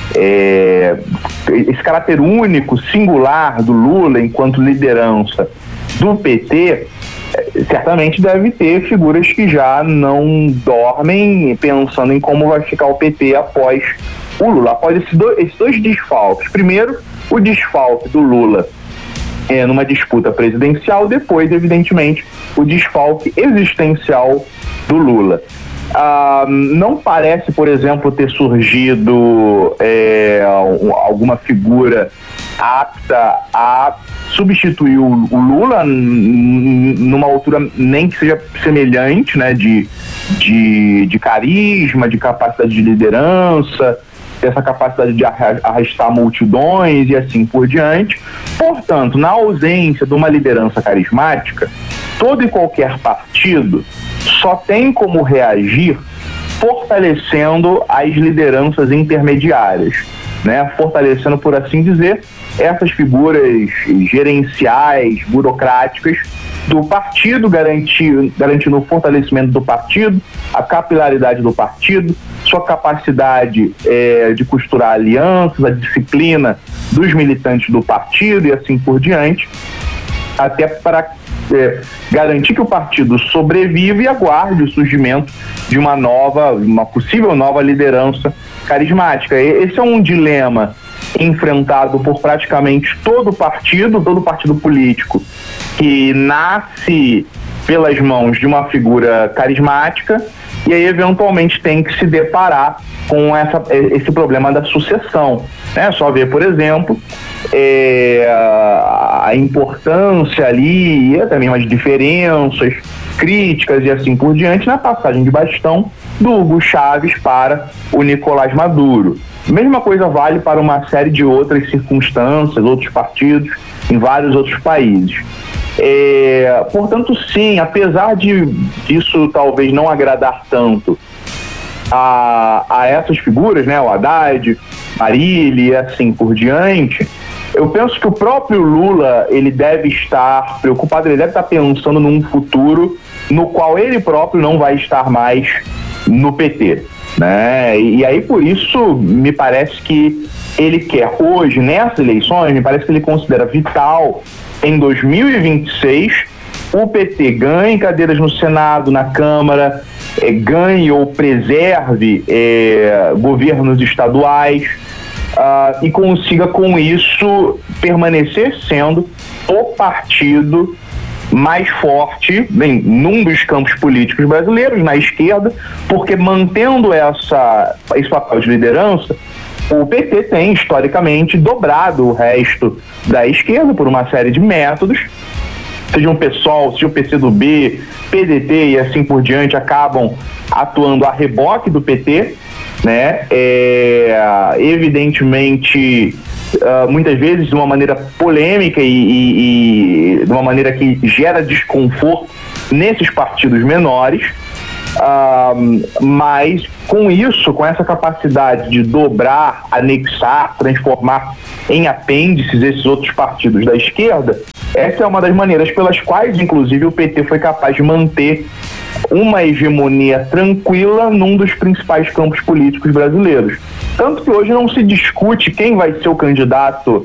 é, esse caráter único, singular do Lula enquanto liderança do P T, certamente deve ter figuras que já não dormem pensando em como vai ficar o P T após o Lula, após esses dois, esses dois desfalques. Primeiro, o desfalque do Lula é, numa disputa presidencial, depois, evidentemente, o desfalque existencial do Lula. Ah, não parece, por exemplo, ter surgido é, alguma figura apta a substituir o, o Lula n- numa altura nem que seja semelhante, né, de, de, de carisma, de capacidade de liderança, essa capacidade de arrastar multidões e assim por diante. Portanto, na ausência de uma liderança carismática, todo e qualquer partido só tem como reagir fortalecendo as lideranças intermediárias, né? Fortalecendo, por assim dizer, essas figuras gerenciais, burocráticas do partido, garantir, garantindo o fortalecimento do partido, a capilaridade do partido, sua capacidade é, de costurar alianças, a disciplina dos militantes do partido e assim por diante, até para é, garantir que o partido sobreviva e aguarde o surgimento de uma nova, uma possível nova liderança carismática. Esse é um dilema enfrentado por praticamente todo partido, todo partido político que nasce pelas mãos de uma figura carismática e aí eventualmente tem que se deparar com essa, esse problema da sucessão, né? Só ver, por exemplo, é, a importância ali e até mesmo as diferenças, críticas e assim por diante na passagem de bastão do Hugo Chávez para o Nicolás Maduro. Mesma coisa vale para uma série de outras circunstâncias, outros partidos em vários outros países. É, portanto, sim, apesar de disso talvez não agradar tanto a, a essas figuras, né, o Haddad, Marília e assim por diante, eu penso que o próprio Lula, ele deve estar preocupado, ele deve estar pensando num futuro no qual ele próprio não vai estar mais no P T, né? E, e aí, por isso, me parece que ele quer hoje, nessas eleições, me parece que ele considera vital, em dois mil e vinte e seis, o P T ganhe cadeiras no Senado, na Câmara, eh, ganhe ou preserve eh, governos estaduais, Uh, e consiga com isso permanecer sendo o partido mais forte, bem, num dos campos políticos brasileiros, na esquerda, porque mantendo essa, esse papel de liderança, o P T tem historicamente dobrado o resto da esquerda por uma série de métodos, seja o PSOL, seja o P C do B, P D T e assim por diante, acabam atuando a reboque do P T, né? É, evidentemente, uh, muitas vezes de uma maneira polêmica e, e, e de uma maneira que gera desconforto nesses partidos menores, uh, mas com isso, com essa capacidade de dobrar, anexar, transformar em apêndices esses outros partidos da esquerda, essa é uma das maneiras pelas quais, inclusive, o P T foi capaz de manter uma hegemonia tranquila num dos principais campos políticos brasileiros. Tanto que hoje não se discute quem vai ser o candidato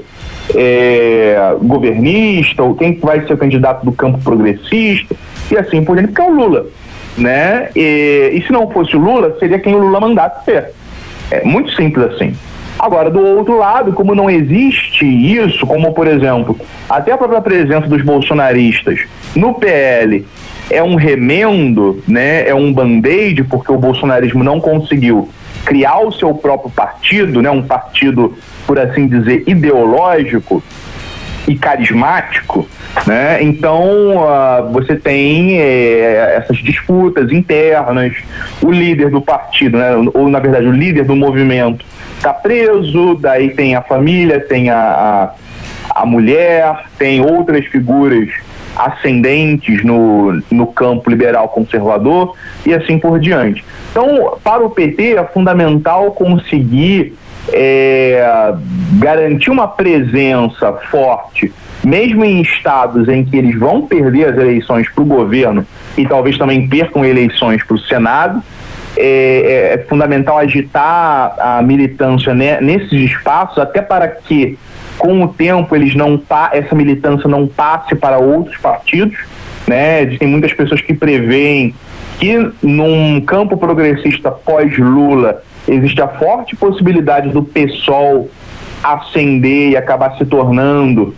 é, governista ou quem vai ser o candidato do campo progressista e assim por diante, porque é o Lula, né? E, e se não fosse o Lula, seria quem o Lula mandasse ser. É muito simples assim. Agora, do outro lado, como não existe isso, como, por exemplo, até a própria presença dos bolsonaristas no P L é um remendo, né, é um band-aid, porque o bolsonarismo não conseguiu criar o seu próprio partido, né, um partido, por assim dizer, ideológico e carismático, né? Então, uh, você tem eh, essas disputas internas, o líder do partido, né, ou, na verdade, o líder do movimento está preso, daí tem a família, tem a, a, a mulher, tem outras figuras ascendentes no, no campo liberal conservador e assim por diante. Então, para o P T é fundamental conseguir é, garantir uma presença forte, mesmo em estados em que eles vão perder as eleições para o governo e talvez também percam eleições para o Senado. É, é fundamental agitar a militância né, nesses espaços, até para que com o tempo eles não essa militância não passe para outros partidos, né? Existem muitas pessoas que preveem que num campo progressista pós-Lula existe a forte possibilidade do PSOL ascender e acabar se tornando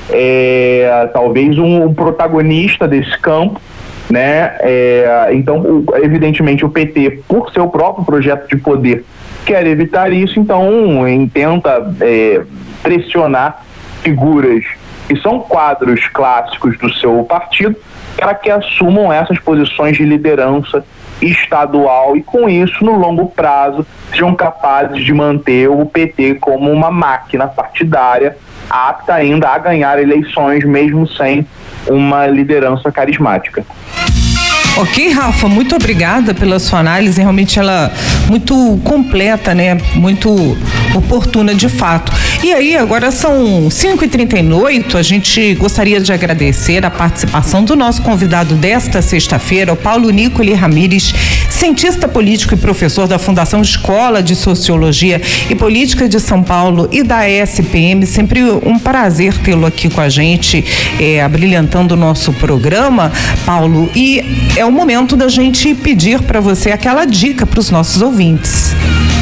é, talvez um, um protagonista desse campo, né? É, então, o, evidentemente, o P T, por seu próprio projeto de poder, quer evitar isso, então em, tenta é, pressionar figuras que são quadros clássicos do seu partido para que assumam essas posições de liderança estadual e, com isso, no longo prazo, sejam capazes de manter o P T como uma máquina partidária apta ainda a ganhar eleições, mesmo sem uma liderança carismática. Ok, Rafa, muito obrigada pela sua análise, realmente ela muito completa, né? Muito oportuna de fato. E aí, agora são cinco e trinta e oito, a gente gostaria de agradecer a participação do nosso convidado desta sexta-feira, o Paulo Nicoli Ramires, cientista político e professor da Fundação Escola de Sociologia e Política de São Paulo e da E S P M. Sempre um prazer tê-lo aqui com a gente, é, abrilhantando o nosso programa, Paulo, e é o momento da gente pedir para você aquela dica para os nossos ouvintes.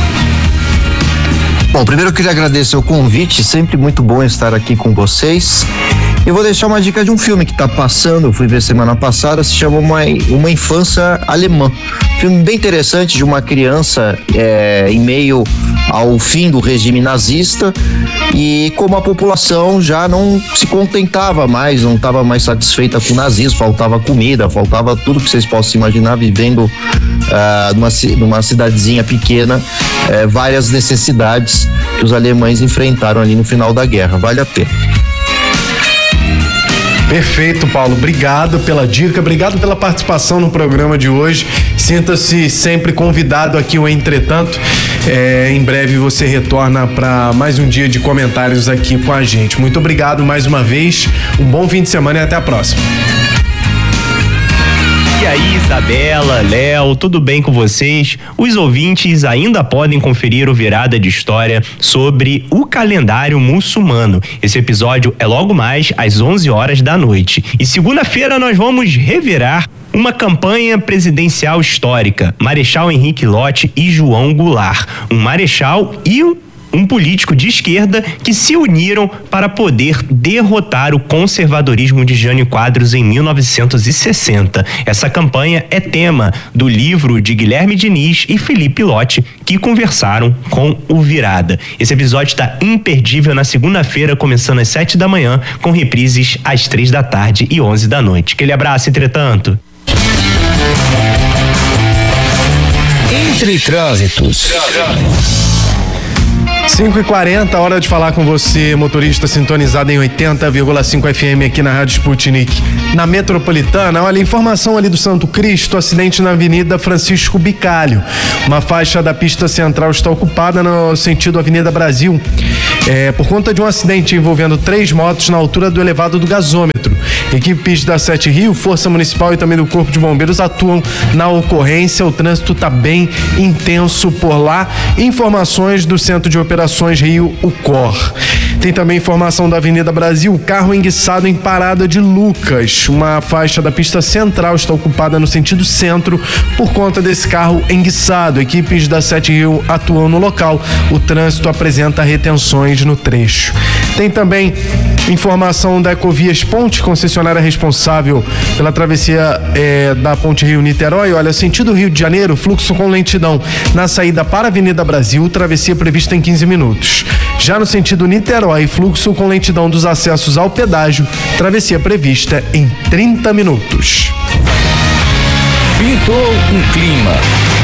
Bom, primeiro eu queria agradecer o convite, sempre muito bom estar aqui com vocês. Eu vou deixar uma dica de um filme que está passando, eu fui ver semana passada, se chama Uma, uma Infância Alemã. Filme bem interessante de uma criança é, em meio ao fim do regime nazista e como a população já não se contentava mais, não estava mais satisfeita com o nazismo, faltava comida, faltava tudo que vocês possam imaginar, vivendo uh, numa, numa cidadezinha pequena, uh, várias necessidades que os alemães enfrentaram ali no final da guerra. Vale a pena. Perfeito, Paulo. Obrigado pela dica, obrigado pela participação no programa de hoje. Sinta-se sempre convidado aqui ao Entretanto. É, em breve você retorna para mais um dia de comentários aqui com a gente. Muito obrigado mais uma vez. Um bom fim de semana e até a próxima. E aí, Isabela, Léo, tudo bem com vocês? Os ouvintes ainda podem conferir o Virada de História sobre o calendário muçulmano. Esse episódio é logo mais às onze horas da noite. E segunda-feira nós vamos revirar uma campanha presidencial histórica. Marechal Henrique Lott e João Goulart. Um marechal e um um político de esquerda que se uniram para poder derrotar o conservadorismo de Jânio Quadros em mil novecentos e sessenta. Essa campanha é tema do livro de Guilherme Diniz e Felipe Lott, que conversaram com o Virada. Esse episódio está imperdível na segunda-feira, começando às sete da manhã, com reprises às três da tarde e onze da noite. Aquele abraço, Entretanto. Entre Trânsitos. cinco e quarenta, hora de falar com você, motorista sintonizado em oitenta vírgula cinco F M aqui na Rádio Sputnik. Na Metropolitana, olha, informação ali do Santo Cristo, acidente na Avenida Francisco Bicalho. Uma faixa da pista central está ocupada no sentido Avenida Brasil, é, por conta de um acidente envolvendo três motos na altura do elevado do gasômetro. Equipes da Sete Rio, Força Municipal e também do Corpo de Bombeiros atuam na ocorrência. O trânsito está bem intenso por lá. Informações do Centro de Operações Rio, o C O R. Tem também informação da Avenida Brasil, carro enguiçado em Parada de Lucas. Uma faixa da pista central está ocupada no sentido centro por conta desse carro enguiçado. Equipes da Sete Rio atuam no local. O trânsito apresenta retenções no trecho. Tem também informação da Ecovias Ponte, concessionária responsável pela travessia é, da Ponte Rio-Niterói. Olha, sentido Rio de Janeiro, fluxo com lentidão na saída para a Avenida Brasil, travessia prevista em quinze minutos. Já no sentido Niterói, fluxo com lentidão dos acessos ao pedágio, travessia prevista em trinta minutos. Pintou um clima.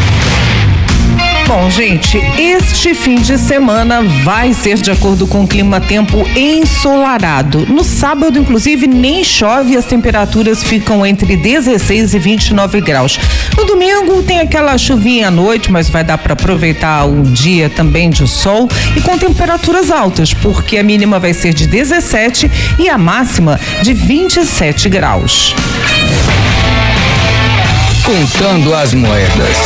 Bom, gente, este fim de semana vai ser de acordo com o clima tempo ensolarado. No sábado, inclusive, nem chove e as temperaturas ficam entre dezesseis e vinte e nove graus. No domingo tem aquela chuvinha à noite, mas vai dar para aproveitar o dia também de sol e com temperaturas altas, porque a mínima vai ser de dezessete e a máxima de vinte e sete graus. Contando as moedas.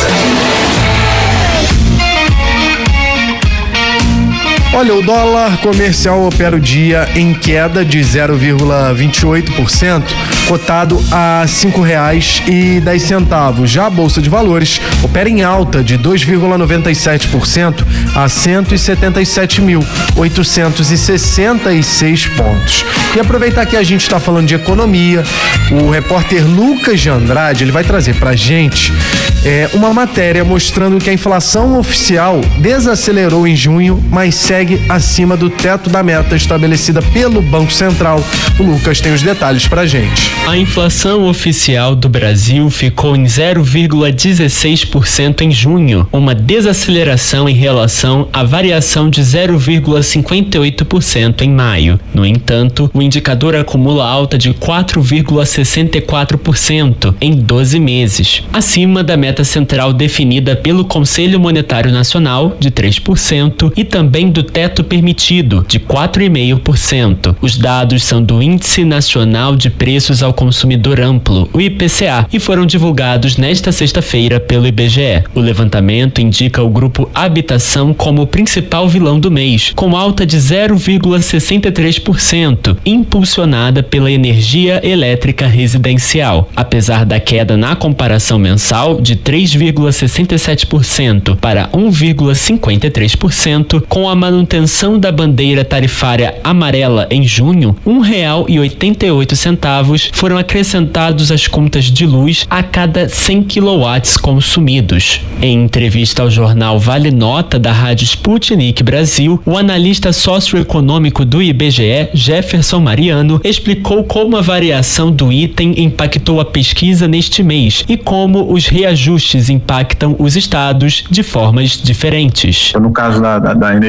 Olha, o dólar comercial opera o dia em queda de zero vírgula vinte e oito por cento, cotado a cinco reais e dez centavos. Já a Bolsa de Valores opera em alta de dois vírgula noventa e sete por cento a cento e setenta e sete mil, oitocentos e sessenta e seis pontos. E aproveitar que a gente está falando de economia, o repórter Lucas de Andrade, ele vai trazer pra gente é, uma matéria mostrando que a inflação oficial desacelerou em junho, mas segue acima do teto da meta estabelecida pelo Banco Central. O Lucas tem os detalhes pra gente. A inflação oficial do Brasil ficou em zero vírgula dezesseis por cento em junho, uma desaceleração em relação à variação de zero vírgula cinquenta e oito por cento em maio. No entanto, o indicador acumula alta de quatro vírgula sessenta e quatro por cento em doze meses, acima da meta central definida pelo Conselho Monetário Nacional de três por cento e também do teto permitido de quatro vírgula cinco por cento. Os dados são do Índice Nacional de Preços ao Consumidor Amplo, o I P C A, e foram divulgados nesta sexta-feira pelo I B G E. O levantamento indica o grupo Habitação como o principal vilão do mês, com alta de zero vírgula sessenta e três por cento, impulsionada pela energia elétrica residencial. Apesar da queda na comparação mensal de três vírgula sessenta e sete por cento para um vírgula cinquenta e três por cento, com a manutenção da bandeira tarifária amarela em junho, um real e oitenta e oito centavos foram acrescentados às contas de luz a cada cem quilowatts consumidos. Em entrevista ao jornal Vale Nota da Rádio Sputnik Brasil, o analista socioeconômico do I B G E, Jefferson Mariano, explicou como a variação do item impactou a pesquisa neste mês e como os reajustes impactam os estados de formas diferentes. No caso da, da, da energia elétrica,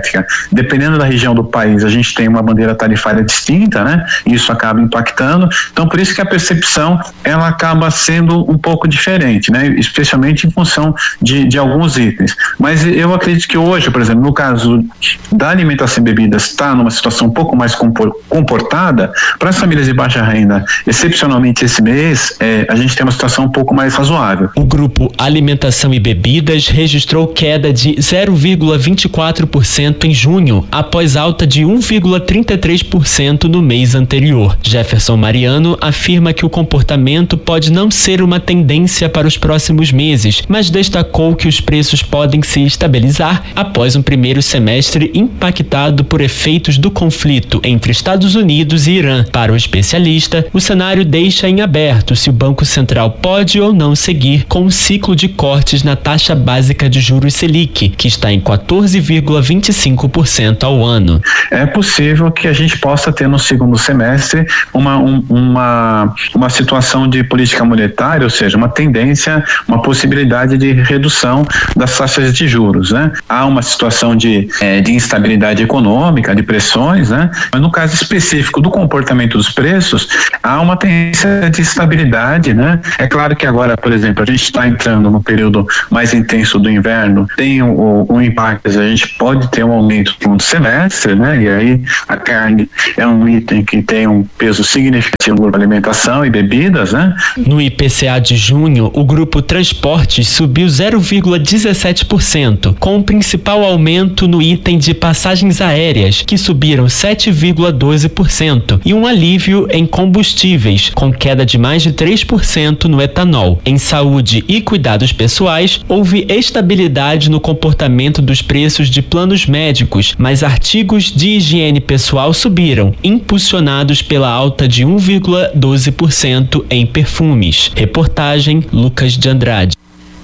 elétrica, dependendo da região do país, a gente tem uma bandeira tarifária distinta, né? Isso acaba impactando. Então, por isso que a percepção ela acaba sendo um pouco diferente, né? Especialmente em função de, de alguns itens. Mas eu acredito que hoje, por exemplo, no caso da alimentação e bebidas, está numa situação um pouco mais comportada. Para as famílias de baixa renda, excepcionalmente esse mês, é, a gente tem uma situação um pouco mais razoável. O grupo Alimentação e Bebidas registrou queda de zero vírgula vinte e quatro por cento em junho, após alta de um vírgula trinta e três por cento no mês anterior. Jefferson Mariano afirma que o comportamento pode não ser uma tendência para os próximos meses, mas destacou que os preços podem se estabilizar após um primeiro semestre impactado por efeitos do conflito entre Estados Unidos e Irã. Para o especialista, o cenário deixa em aberto se o Banco Central pode ou não seguir com o ciclo de cortes na taxa básica de juros Selic, que está em quatorze vírgula vinte e cinco por cento ao ano. É possível que a gente possa ter no segundo semestre uma, um, uma, uma situação de política monetária, ou seja, uma tendência, uma possibilidade de redução das taxas de juros, né? Há uma situação de, é, de instabilidade econômica, de pressões, né? Mas no caso específico do comportamento dos preços, há uma tendência de estabilidade, né? É claro que agora, por exemplo, a gente está entrando no período mais intenso do inverno, tem o, o impacto, a gente pode ter um aumento no segundo semestre, né? E aí a carne é um item que tem um peso significativo na alimentação e bebidas, né? No I P C A de junho, o grupo Transportes subiu zero vírgula dezessete por cento, com o principal aumento no item de passagens aéreas, que subiram sete vírgula doze por cento, e um alívio em combustíveis, com queda de mais de três por cento no etanol. Em saúde e cuidados pessoais, houve estabilidade no comportamento dos preços de planos médicos, mas artigos de higiene pessoal subiram, impulsionados pela alta de um vírgula doze por cento em perfumes. Reportagem Lucas de Andrade.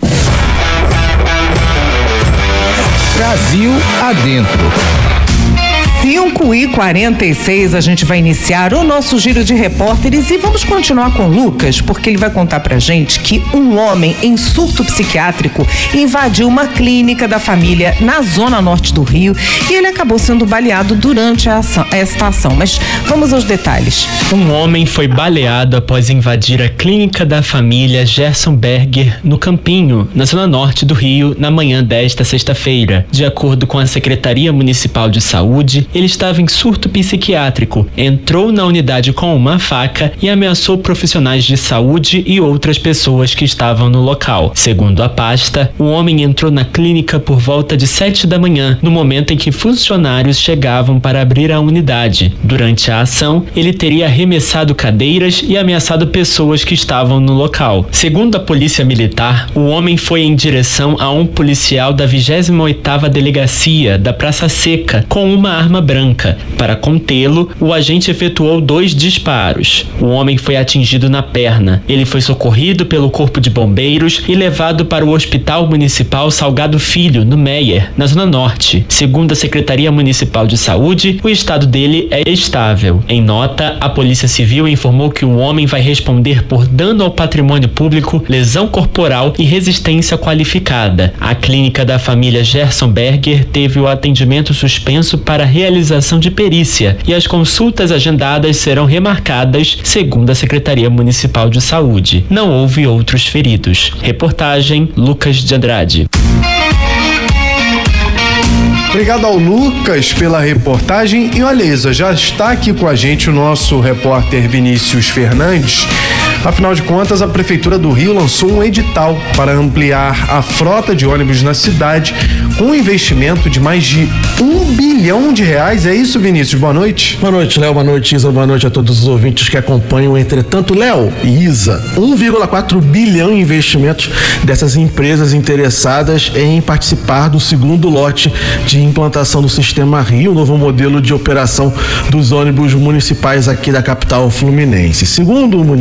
Brasil adentro. cinco e quarenta e seis, a gente vai iniciar o nosso giro de repórteres e vamos continuar com o Lucas, porque ele vai contar pra gente que um homem em surto psiquiátrico invadiu uma clínica da família na zona norte do Rio e ele acabou sendo baleado durante a ação, esta ação. Mas vamos aos detalhes. Um homem foi baleado após invadir a clínica da família Gerson Berger no Campinho, na zona norte do Rio, na manhã desta sexta-feira. De acordo com a Secretaria Municipal de Saúde, ele estava em surto psiquiátrico, entrou na unidade com uma faca e ameaçou profissionais de saúde e outras pessoas que estavam no local. Segundo a pasta, o homem entrou na clínica por volta de sete da manhã, no momento em que funcionários chegavam para abrir a unidade. Durante a ação, ele teria arremessado cadeiras e ameaçado pessoas que estavam no local. Segundo a Polícia Militar, o homem foi em direção a um policial da vigésima oitava Delegacia da Praça Seca com uma arma branca. Para contê-lo, o agente efetuou dois disparos. O homem foi atingido na perna. Ele foi socorrido pelo Corpo de Bombeiros e levado para o Hospital Municipal Salgado Filho, no Meier, na Zona Norte. Segundo a Secretaria Municipal de Saúde, o estado dele é estável. Em nota, a Polícia Civil informou que o homem vai responder por dano ao patrimônio público, lesão corporal e resistência qualificada. A clínica da família Gerson Berger teve o atendimento suspenso para realização de perícia e as consultas agendadas serão remarcadas, segundo a Secretaria Municipal de Saúde. Não houve outros feridos. Reportagem Lucas de Andrade. Obrigado ao Lucas pela reportagem. E olha, Isa, já está aqui com a gente o nosso repórter Vinícius Fernandes. Afinal de contas, a Prefeitura do Rio lançou um edital para ampliar a frota de ônibus na cidade com um investimento de mais de um bilhão de reais. É isso, Vinícius? Boa noite. Boa noite, Léo. Boa noite, Isa. Boa noite a todos os ouvintes que acompanham. Entretanto, Léo e Isa, um vírgula quatro bilhão em investimentos dessas empresas interessadas em participar do segundo lote de implantação do Sistema Rio, novo modelo de operação dos ônibus municipais aqui da capital fluminense. Segundo o município,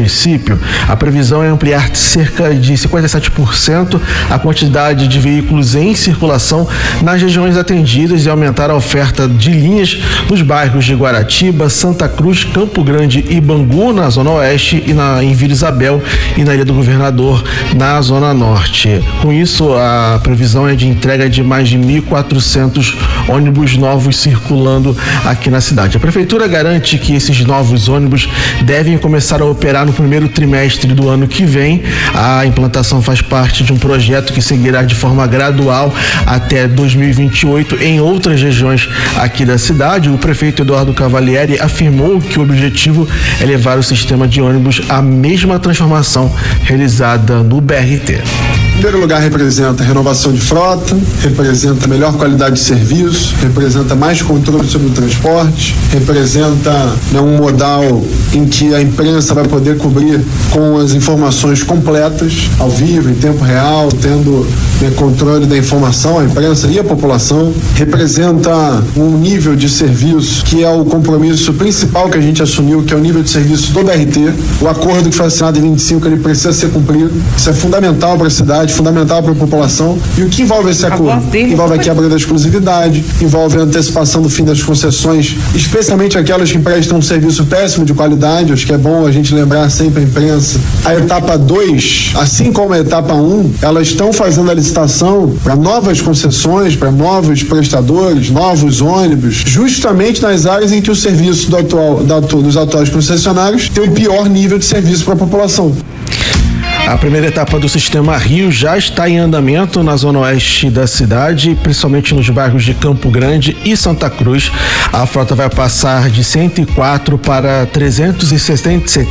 município. A previsão é ampliar cerca de cinquenta e sete por cento a quantidade de veículos em circulação nas regiões atendidas e aumentar a oferta de linhas nos bairros de Guaratiba, Santa Cruz, Campo Grande e Bangu, na Zona Oeste, e na, em Vila Isabel e na Ilha do Governador, na Zona Norte. Com isso, a previsão é de entrega de mais de mil e quatrocentos ônibus novos circulando aqui na cidade. A Prefeitura garante que esses novos ônibus devem começar a operar no primeiro trimestre do ano que vem. A implantação faz parte de um projeto que seguirá de forma gradual até dois mil e vinte e oito em outras regiões aqui da cidade. O prefeito Eduardo Cavalieri afirmou que o objetivo é levar o sistema de ônibus à mesma transformação realizada no B R T. Em primeiro lugar, representa renovação de frota, representa melhor qualidade de serviço, representa mais controle sobre o transporte, representa, né, um modal em que a imprensa vai poder cobrir com as informações completas, ao vivo, em tempo real, tendo, né, controle da informação, a imprensa e a população. Representa um nível de serviço que é o compromisso principal que a gente assumiu, que é o nível de serviço do B R T. O acordo que foi assinado em vinte e cinco, ele precisa ser cumprido. Isso é fundamental para a cidade, fundamental para a população. E o que envolve esse acordo? Envolve a quebra da exclusividade, envolve a antecipação do fim das concessões, especialmente aquelas que prestam um serviço péssimo de qualidade. Acho que é bom a gente lembrar sempre a imprensa. A etapa dois, assim como a etapa um, elas estão fazendo a licitação para novas concessões, para novos prestadores, novos ônibus, justamente nas áreas em que o serviço do atual, da, dos atuais concessionários tem o pior nível de serviço para a população. A primeira etapa do Sistema Rio já está em andamento na zona oeste da cidade, principalmente nos bairros de Campo Grande e Santa Cruz. A frota vai passar de cento e quatro para trezentos e setenta